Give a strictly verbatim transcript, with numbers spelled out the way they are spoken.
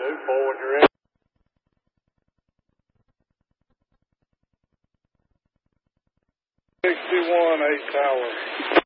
Two four when you're ready. sixty-one, eight tower.